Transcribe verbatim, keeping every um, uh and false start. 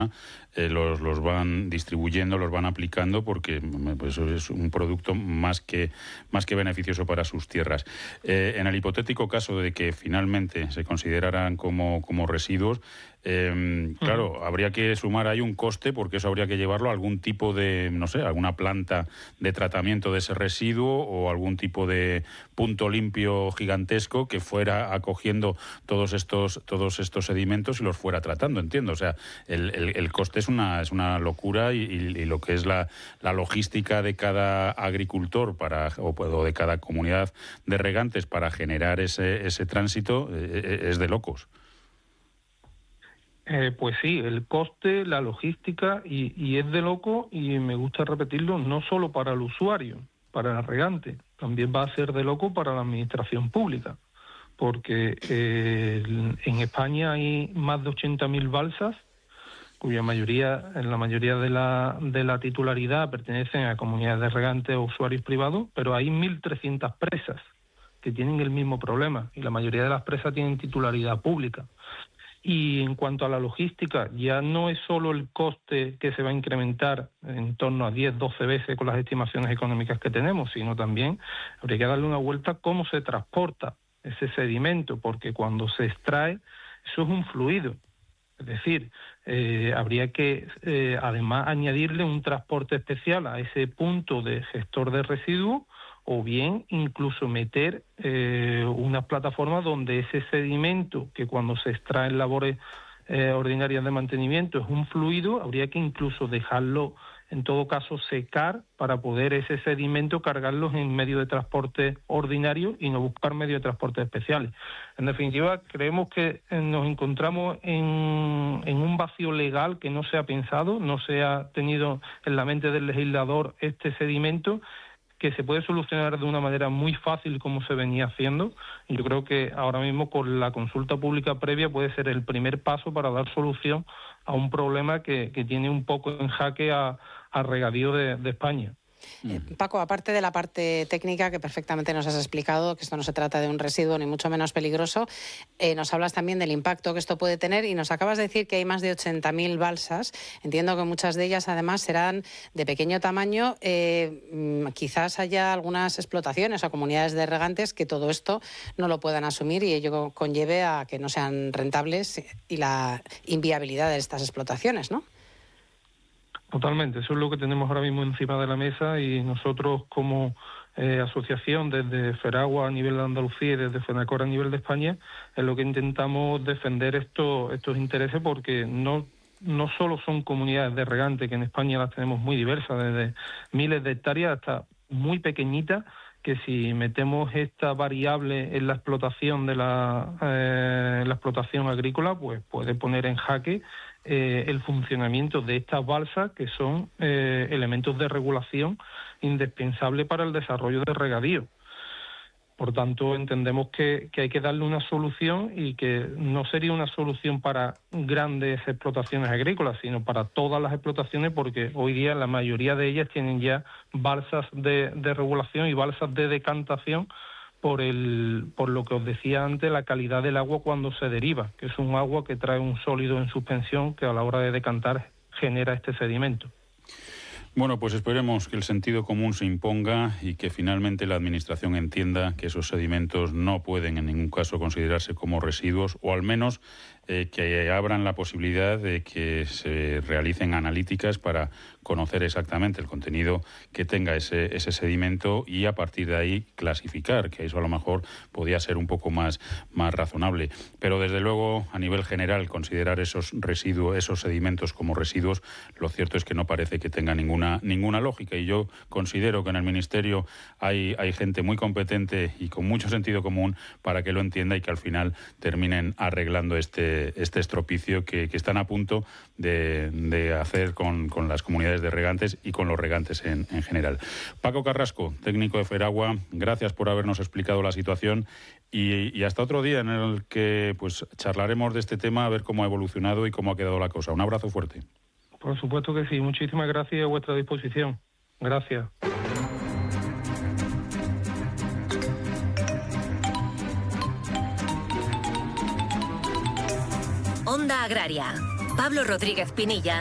Eh, los, los van distribuyendo, los van aplicando porque pues, es un producto más que, más que beneficioso para sus tierras. Eh, en el hipotético caso de que finalmente se consideraran como, como residuos, eh, claro, uh-huh. habría que sumar ahí un coste porque eso habría que llevarlo a algún tipo de, no sé, alguna planta de tratamiento de ese residuo o algún tipo de punto limpio gigantesco que fuera acogiendo todos estos, todos estos sedimentos y los fuera tratando, entiendo. O sea, el, el, el coste es una, es una locura y, y, y lo que es la, la logística de cada agricultor para o, o de cada comunidad de regantes para generar ese, ese tránsito eh, es de locos. Eh, pues sí, el coste, la logística y, y es de loco y me gusta repetirlo, no solo para el usuario, para el regante, también va a ser de loco para la administración pública, porque eh, en España hay más de ochenta mil balsas cuya mayoría, en la mayoría de la, de la titularidad pertenecen a comunidades de regantes o usuarios privados, pero hay mil trescientas presas que tienen el mismo problema y la mayoría de las presas tienen titularidad pública. Y en cuanto a la logística, ya no es solo el coste que se va a incrementar en torno a diez, doce veces con las estimaciones económicas que tenemos, sino también habría que darle una vuelta a cómo se transporta ese sedimento, porque cuando se extrae, eso es un fluido. Es decir, eh, habría que eh, además añadirle un transporte especial a ese punto de gestor de residuos o bien incluso meter eh, unas plataformas donde ese sedimento que cuando se extrae en labores eh, ordinarias de mantenimiento es un fluido, habría que incluso dejarlo en todo caso secar para poder ese sedimento cargarlos en medio de transporte ordinario y no buscar medios de transporte especiales. En definitiva, creemos que nos encontramos en, en un vacío legal que no se ha pensado, no se ha tenido en la mente del legislador este sedimento, que se puede solucionar de una manera muy fácil como se venía haciendo. Y yo creo que ahora mismo con la consulta pública previa puede ser el primer paso para dar solución a un problema que, que tiene un poco en jaque a, a regadío de, de España. Eh, Paco, aparte de la parte técnica que perfectamente nos has explicado, que esto no se trata de un residuo ni mucho menos peligroso, eh, nos hablas también del impacto que esto puede tener y nos acabas de decir que hay más de ochenta mil balsas. Entiendo que muchas de ellas además serán de pequeño tamaño. Eh, quizás haya algunas explotaciones o comunidades de regantes que todo esto no lo puedan asumir y ello conlleve a que no sean rentables y la inviabilidad de estas explotaciones, ¿no? Totalmente, eso es lo que tenemos ahora mismo encima de la mesa y nosotros como eh, asociación desde FERAGUA a nivel de Andalucía y desde FENACOR a nivel de España es lo que intentamos defender esto, estos intereses porque no, no solo son comunidades de regantes, que en España las tenemos muy diversas, desde miles de hectáreas hasta muy pequeñitas, que si metemos esta variable en la explotación de la, eh, la explotación agrícola, pues puede poner en jaque Eh, el funcionamiento de estas balsas, que son eh, elementos de regulación indispensables para el desarrollo del regadío. Por tanto, entendemos que, que hay que darle una solución y que no sería una solución para grandes explotaciones agrícolas, sino para todas las explotaciones, porque hoy día la mayoría de ellas tienen ya balsas de, de regulación y balsas de decantación por el por lo que os decía antes, la calidad del agua cuando se deriva, que es un agua que trae un sólido en suspensión que a la hora de decantar genera este sedimento. Bueno, pues esperemos que el sentido común se imponga y que finalmente la Administración entienda que esos sedimentos no pueden en ningún caso considerarse como residuos, o al menos eh, que abran la posibilidad de que se realicen analíticas para conocer exactamente el contenido que tenga ese, ese sedimento y a partir de ahí clasificar, que eso a lo mejor podía ser un poco más, más razonable. Pero desde luego, a nivel general, considerar esos residuos, esos sedimentos como residuos, lo cierto es que no parece que tenga ninguna, ninguna lógica. Y yo considero que en el Ministerio hay, hay gente muy competente y con mucho sentido común para que lo entienda y que al final terminen arreglando este, este estropicio que, que están a punto de, de hacer con, con las comunidades de regantes y con los regantes en, en general. Paco Carrasco, técnico de FERAGUA, gracias por habernos explicado la situación y, y hasta otro día en el que pues charlaremos de este tema, a ver cómo ha evolucionado y cómo ha quedado la cosa. Un abrazo fuerte. Por supuesto que sí. Muchísimas gracias y a vuestra disposición. Gracias. Onda Agraria. Pablo Rodríguez Pinilla.